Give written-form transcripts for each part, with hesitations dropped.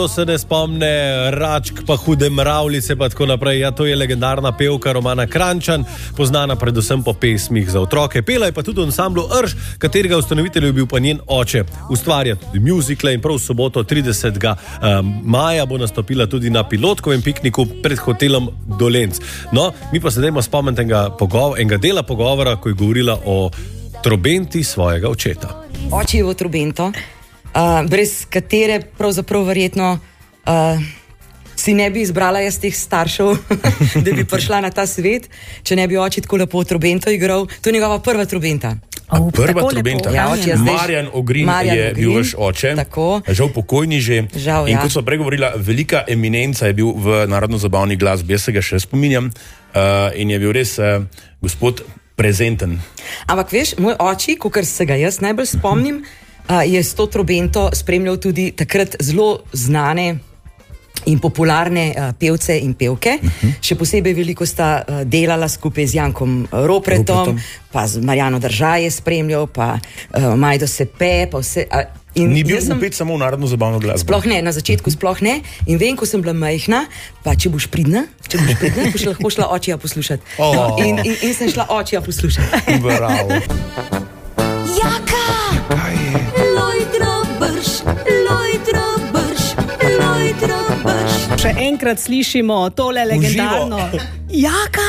se ne spomne Račk, pa Hude mravljice, pa tako naprej. Ja, to je legendarna pevka Romana Kranjčan, poznana predvsem po pesmih za otroke. Pela je pa tudi v ansamblu Rž, katerega ustanovitelj je bil pa njen oče. Ustvarja tudi muzikle in prav v soboto 30. maja bo nastopila tudi na pilotkovem pikniku pred hotelom Dolenc. No, mi pa se dajmo spomniti enega dela pogovora, ko je govorila o trobenti svojega očeta. Očevo trobento, brez katere pravzaprav verjetno si ne bi izbrala jaz teh staršev, da bi prišla na ta svet, če ne bi oči tako lepo trobento igral. To je njegova prva trobenta. Prva trobenta. Ja, Marjan Ogrin je bil vaš oče, tako. Žal pokojni že. Žal, in kot smo pregovorila, velika eminenca je bil v narodno-zabavni glasbi, jaz se ga še spominjam, in je bil res gospod prezenten. Ampak veš, moj oči, kakor se ga jaz najbolj spomnim, je s to trobento spremljal tudi takrat zelo znane in popularne pevce in pevke. Še posebej veliko sta delala skupaj z Jankom Ropretom, pa z Marjano Držaj je spremljal, pa Majdo Sepe, pa vse. Ni bil upet samo v narodno-zabavno glasbo? Sploh ne, na začetku sploh ne. In vem, ko sem bila majhna, pa če boš pridna, boš lahko šla očija poslušati. No, in sem šla očija poslušati. Bravo. Jaka! Lojtra brž, lojtra brž, lojtra brž. Še enkrat slišimo tole legendarno. Jaka!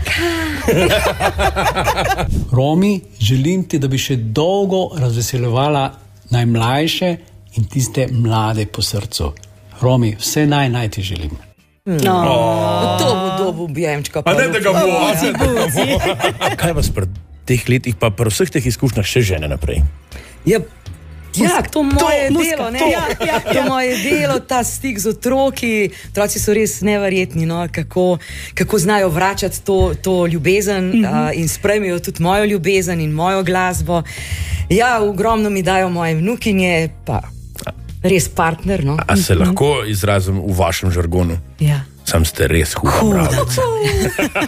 Romi, želim ti, da bi še dolgo razveseljevala najmlajše in tiste mlade po srcu. Romi, vse naj ti želim. To bo dobu objemčka. A ne, da ga bo. Kaj vas pri teh letih, pa pri vseh teh izkušnjah še žene naprej? Ja, to moje delo, ne? To moje delo, ta stik z otroki. Otroci so res neverjetni, no? Kako znajo vračati to ljubezen in sprejmejo tudi mojo ljubezen in mojo glasbo. Ja, ogromno mi dajo moje vnukinje, pa res partner, no. A se lahko izrazim v vašem žargonu? Ja. Sam ste res huda mravljica.